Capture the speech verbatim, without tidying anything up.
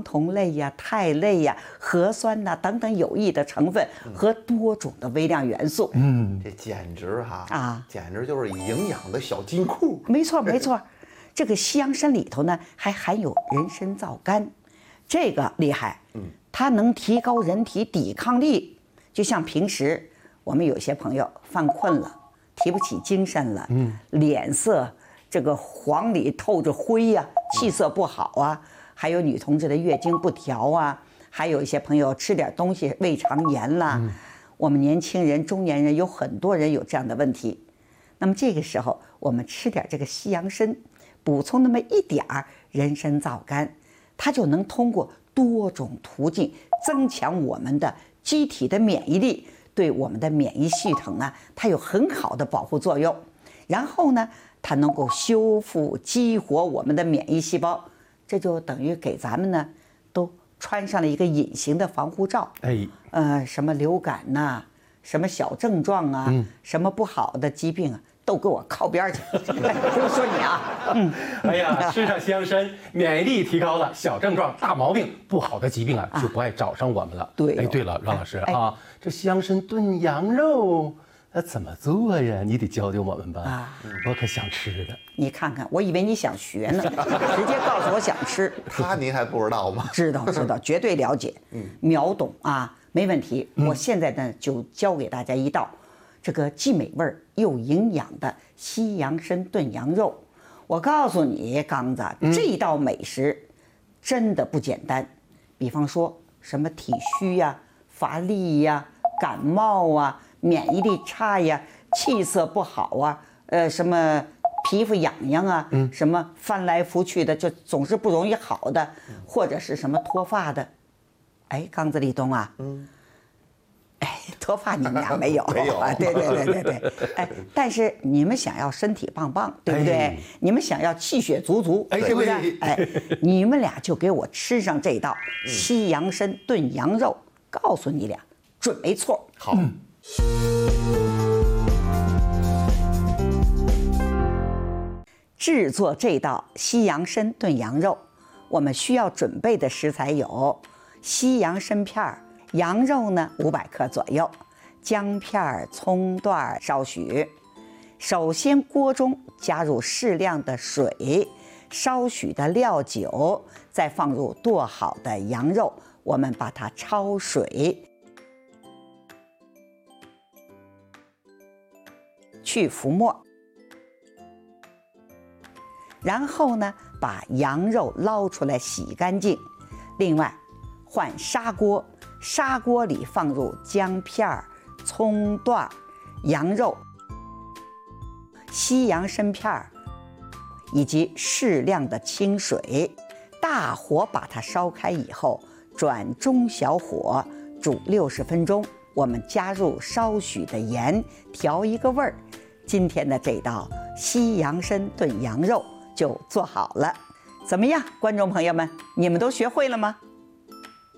酮类呀、肽类呀、核酸呐、等等有益的成分和多种的微量元素。 嗯，这简直哈啊， 简直就是营养的小金库。 没错没错，这个西洋参里头呢还含有人参皂苷，这个厉害，嗯，它能提高人体抵抗力。就像平时我们有些朋友犯困了，提不起精神了，嗯，脸色这个黄里透着灰呀、啊，气色不好啊，还有女同志的月经不调啊，还有一些朋友吃点东西胃肠炎啦，嗯、我们年轻人、中年人有很多人有这样的问题。那么这个时候，我们吃点这个西洋参，补充那么一点儿人参皂苷，它就能通过多种途径增强我们的机体的免疫力，对我们的免疫系统呢，它有很好的保护作用。然后呢，它能够修复激活我们的免疫细胞，这就等于给咱们呢都穿上了一个隐形的防护罩。哎，呃，什么流感呐、啊，什么小症状啊，嗯、什么不好的疾病啊，都给我靠边去。不是说你啊， 嗯，哎呀，吃上西洋参，免疫力提高了，小症状、大毛病、不好的疾病啊，就不爱找上我们了。 对， 哎，对了，阮老师啊，这西洋参炖羊肉。那怎么做呀？你得教教我们吧。啊，我可想吃了。 你看看，我以为你想学呢，直接告诉我想吃。 他您还不知道吗？ 知道知道，绝对了解，嗯，秒懂啊，没问题。我现在呢就教给大家一道，这个既美味又营养的西洋参炖羊肉。我告诉你，刚子，这道美食真的不简单。比方说什么体虚呀、乏力呀、感冒啊。免疫力差呀，气色不好啊，呃，什么皮肤痒痒啊，嗯，什么翻来覆去的，就总是不容易好的，或者是什么脱发的，哎，刚子立冬啊，嗯，哎，脱发你们俩没有， 没有啊，对对对对对，哎，但是你们想要身体棒棒，对不对？哎、你们想要气血足足，哎、是不是？哎，你们俩就给我吃上这道西洋参炖羊肉，告诉你俩准没错。 好。嗯制作这道西洋参炖羊肉，我们需要准备的食材有西洋参片、羊肉呢五百克左右，姜片、葱段少许。首先，锅中加入适量的水，少许的料酒，再放入剁好的羊肉，我们把它焯水。去浮沫，然后呢，把羊肉捞出来洗干净。另外，换砂锅，砂锅里放入姜片、葱段、羊肉、西洋参片以及适量的清水，大火把它烧开以后，转中小火煮六十分钟。我们加入少许的盐，调一个味儿。今天的这道西洋参炖羊肉就做好了，怎么样，观众朋友们，你们都学会了吗？